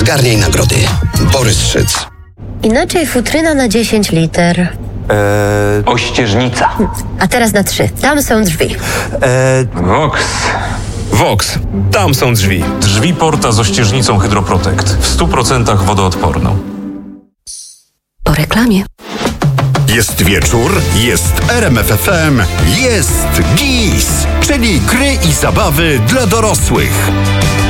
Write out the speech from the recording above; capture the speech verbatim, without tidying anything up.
Zgarniaj nagrody. Borys Szyc. Inaczej futryna na dziesięć liter. Eee, Ościeżnica. A teraz na trzy. Tam są drzwi. eee, Vox. Vox. Tam są drzwi. Drzwi Porta z ościeżnicą Hydroprotect. W stu procentach wodoodporną. Po reklamie. Jest wieczór, jest R M F F M, jest G I S, czyli gry i zabawy dla dorosłych.